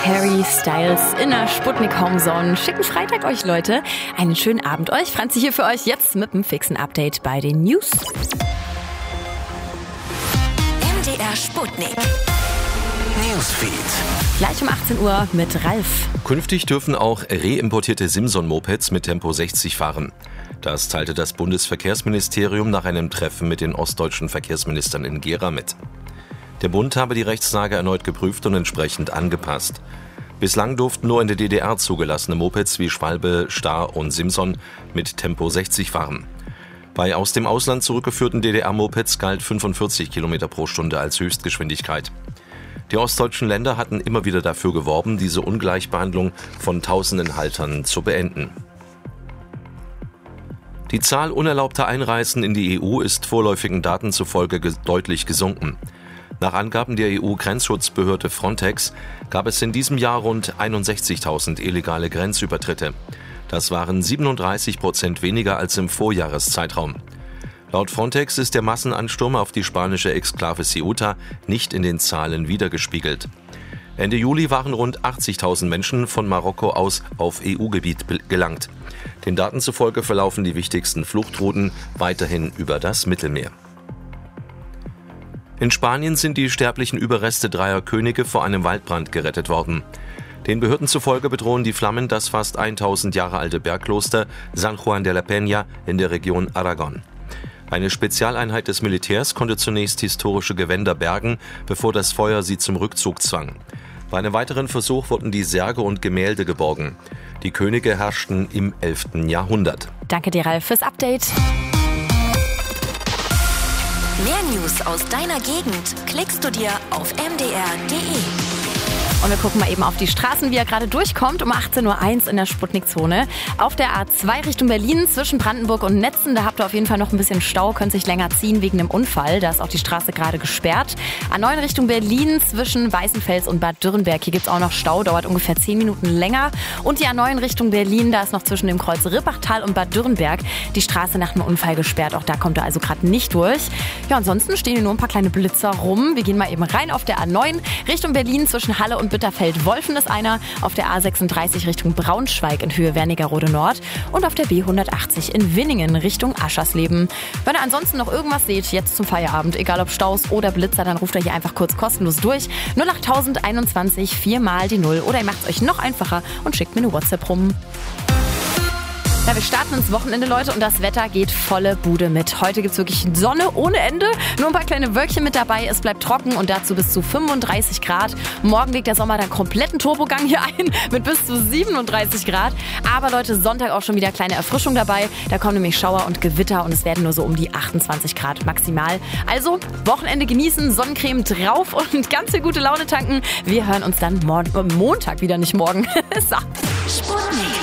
Harry Styles in der Sputnik Homezone. Schicken Freitag euch, Leute. Einen schönen Abend euch. Franzi hier für euch jetzt mit einem fixen Update bei den News. MDR Sputnik Newsfeed. Gleich um 18 Uhr mit Ralf. Künftig dürfen auch reimportierte Simson-Mopeds mit Tempo 60 fahren. Das teilte das Bundesverkehrsministerium nach einem Treffen mit den ostdeutschen Verkehrsministern in Gera mit. Der Bund habe die Rechtslage erneut geprüft und entsprechend angepasst. Bislang durften nur in der DDR zugelassene Mopeds wie Schwalbe, Star und Simson mit Tempo 60 fahren. Bei aus dem Ausland zurückgeführten DDR-Mopeds galt 45 km pro Stunde als Höchstgeschwindigkeit. Die ostdeutschen Länder hatten immer wieder dafür geworben, diese Ungleichbehandlung von tausenden Haltern zu beenden. Die Zahl unerlaubter Einreisen in die EU ist vorläufigen Daten zufolge deutlich gesunken. Nach Angaben der EU-Grenzschutzbehörde Frontex gab es in diesem Jahr rund 61.000 illegale Grenzübertritte. Das waren 37% weniger als im Vorjahreszeitraum. Laut Frontex ist der Massenansturm auf die spanische Exklave Ceuta nicht in den Zahlen widergespiegelt. Ende Juli waren rund 80.000 Menschen von Marokko aus auf EU-Gebiet gelangt. Den Daten zufolge verlaufen die wichtigsten Fluchtrouten weiterhin über das Mittelmeer. In Spanien sind die sterblichen Überreste 3 Könige vor einem Waldbrand gerettet worden. Den Behörden zufolge bedrohen die Flammen das fast 1000 Jahre alte Bergkloster San Juan de la Peña in der Region Aragón. Eine Spezialeinheit des Militärs konnte zunächst historische Gewänder bergen, bevor das Feuer sie zum Rückzug zwang. Bei einem weiteren Versuch wurden die Särge und Gemälde geborgen. Die Könige herrschten im 11. Jahrhundert. Danke dir, Ralf, fürs Update. Mehr News aus deiner Gegend klickst du dir auf mdr.de. Und wir gucken mal eben auf die Straßen, wie er gerade durchkommt. Um 18.01 Uhr in der Sputnik-Zone. Auf der A2 Richtung Berlin zwischen Brandenburg und Netzen. Da habt ihr auf jeden Fall noch ein bisschen Stau, könnt sich länger ziehen wegen einem Unfall. Da ist auch die Straße gerade gesperrt. A9 Richtung Berlin zwischen Weißenfels und Bad Dürrenberg. Hier gibt es auch noch Stau, dauert ungefähr 10 Minuten länger. Und die A9 Richtung Berlin, da ist noch zwischen dem Kreuz Rippachtal und Bad Dürrenberg die Straße nach einem Unfall gesperrt. Auch da kommt er also gerade nicht durch. Ja, ansonsten stehen hier nur ein paar kleine Blitzer rum. Wir gehen mal eben rein auf der A9 Richtung Berlin zwischen Halle und Bitterfeld-Wolfen ist einer, auf der A36 Richtung Braunschweig in Höhe Wernigerode Nord und auf der B180 in Winningen Richtung Aschersleben. Wenn ihr ansonsten noch irgendwas seht, jetzt zum Feierabend, egal ob Staus oder Blitzer, dann ruft ihr hier einfach kurz kostenlos durch. 08021 4 mal die 0 oder ihr macht es euch noch einfacher und schickt mir eine WhatsApp rum. Ja, wir starten ins Wochenende, Leute, und das Wetter geht volle Bude mit. Heute gibt es wirklich Sonne ohne Ende, nur ein paar kleine Wölkchen mit dabei. Es bleibt trocken und dazu bis zu 35 Grad. Morgen legt der Sommer dann kompletten Turbogang hier ein mit bis zu 37 Grad. Aber Leute, Sonntag auch schon wieder kleine Erfrischung dabei. Da kommen nämlich Schauer und Gewitter und es werden nur so um die 28 Grad maximal. Also Wochenende genießen, Sonnencreme drauf und ganz viel gute Laune tanken. Wir hören uns dann Montag wieder, nicht morgen. So. Sputnik.